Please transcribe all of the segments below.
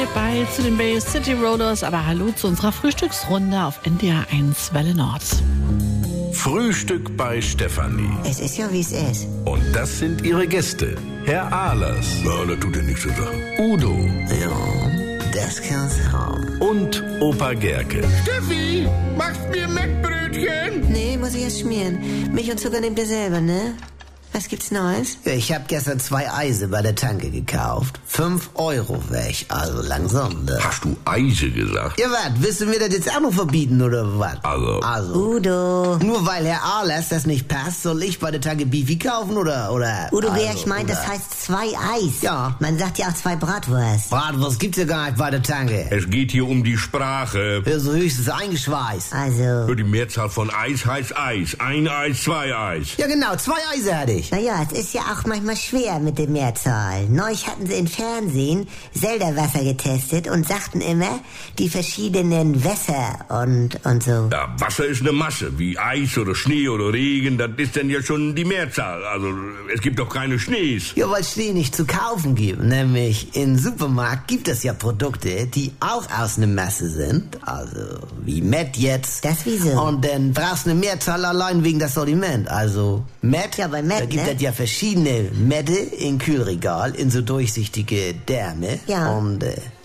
Bye zu den Bay City Rollers, aber hallo zu unserer Frühstücksrunde auf NDR 1 Welle Nord. Frühstück bei Stefanie. Es ist ja, wie es ist. Und das sind ihre Gäste. Herr Ahlers. Ja, das tut ja nichts zu sagen. Udo. Ja, das kann's haben. Und Opa Gerke. Steffi, machst mir Mettbrötchen? Nee, muss ich erst schmieren. Milch und Zucker nehmt ihr selber, ne? Was gibt's Neues? Ja, ich hab gestern 2 Eise bei der Tanke gekauft. 5 Euro weg, also langsam. Ne? Hast du Eise gesagt? Ja, was? Willst du mir das jetzt auch noch verbieten, oder was? Also. Udo. Nur weil Herr Ahlers das nicht passt, soll ich bei der Tanke Beefy kaufen, oder? Udo, wer also, ich meine, das oder? heißt 2 Eis. Ja. Man sagt ja auch 2 Bratwurst. Bratwurst gibt's ja gar nicht bei der Tanke. Es geht hier um die Sprache. Ja, so höchstens eingeschweißt. Also, Die Mehrzahl von Eis heißt Eis. 1 Eis, 2 Eis. Ja, genau, 2 Eise hatte ich. naja, es ist ja auch manchmal schwer mit der Mehrzahl. Neulich hatten sie im Fernsehen Selderwasser getestet und sagten immer die verschiedenen Wässer und so. Ja, Wasser ist eine Masse, wie Eis oder Schnee oder Regen, das ist dann ja schon die Mehrzahl. Also, es gibt doch keine Schnees. Ja, weil es Schnee nicht zu kaufen gibt. Nämlich im Supermarkt gibt es ja Produkte, die auch aus einer Masse sind. Also wie Met jetzt. Das wieso? Und dann brauchst du eine Mehrzahl allein wegen das Sortiment. Also Met, Ja, bei Met, da gibt ne? es ja verschiedene Mette im Kühlregal in so durchsichtige Därme. Ja. Und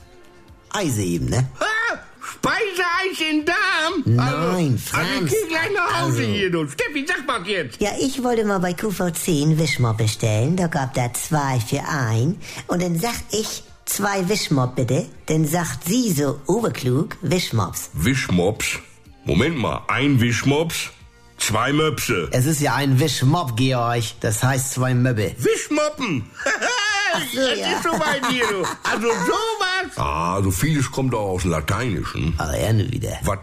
Eise eben, ne? Ah, Speiseeis in Darm? Nein, Also Franz. ich geh gleich nach Hause Also. hier, du. Steffi, sag mal jetzt. Ja, ich wollte mal bei QV10 einen Wischmopp bestellen. Da gab da 2 für 1. Und dann sag ich 2 Wischmopp bitte. Dann sagt sie so oberklug Wischmops. Wischmops? Moment mal, 1 Wischmops, 2 Möpse. Es ist ja ein Wischmopp, Georg. Das heißt 2 Möbbe. Wischmoppen! so, Das ja. ist so weit hier, du. Also sowas. Ah, so vieles kommt auch aus dem Lateinischen. Aber er nur wieder. Was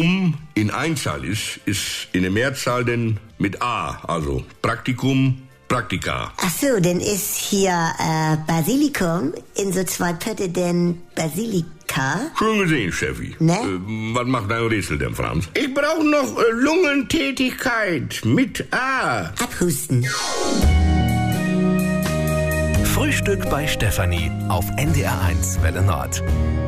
in Einzahl ist in der Mehrzahl denn mit A. Also Praktikum, Praktika. Ach so, dann ist hier Basilikum in so 2 Pötte denn Basilika. Schön gesehen, Steffi. Ne? Was macht dein Rätsel denn, Franz? Ich brauche noch Lungentätigkeit mit A. Abhusten. Frühstück bei Stefanie auf NDR 1 Welle Nord.